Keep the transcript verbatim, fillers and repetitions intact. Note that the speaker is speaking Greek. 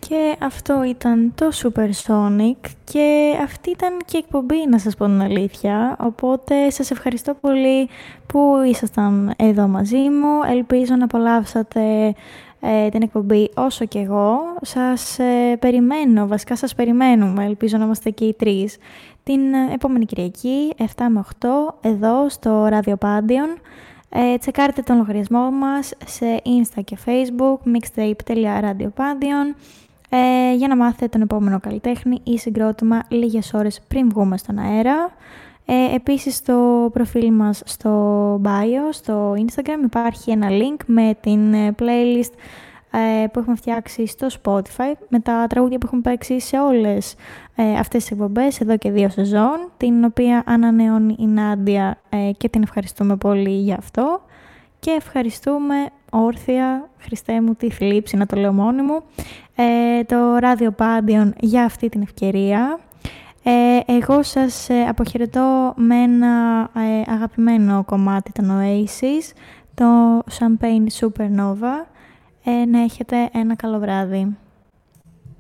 Και αυτό ήταν το Supersonic και αυτή ήταν και η εκπομπή, να σας πω την αλήθεια. Οπότε σας ευχαριστώ πολύ που ήσασταν εδώ μαζί μου. Ελπίζω να απολαύσατε ε, την εκπομπή όσο και εγώ. Σας ε, περιμένω, βασικά σας περιμένουμε, ελπίζω να είμαστε και οι τρεις, την επόμενη Κυριακή, επτά με οκτώ, εδώ στο Radio Pandion. Ε, τσεκάρετε τον λογαριασμό μας σε Insta και Facebook, mixtape.radiopandion, ε, για να μάθετε τον επόμενο καλλιτέχνη ή συγκρότημα λίγες ώρες πριν βγούμε στον αέρα. Ε, επίσης στο προφίλ μας στο bio, στο Instagram, υπάρχει ένα link με την playlist ε, που έχουμε φτιάξει στο Spotify, με τα τραγούδια που έχουμε παίξει σε όλες ε, αυτές τις εκπομπές εδώ και δύο σεζόν, την οποία ανανεώνει η Νάντια ε, και την ευχαριστούμε πολύ για αυτό. Και ευχαριστούμε όρθια, Χριστέ μου τη θλίψη να το λέω μόνη μου, ε, το Radio Pandion για αυτή την ευκαιρία. Ε, εγώ σας ε, αποχαιρετώ με ένα ε, αγαπημένο κομμάτι των Oasis, το Champagne Supernova. Ε, να έχετε ένα καλό βράδυ.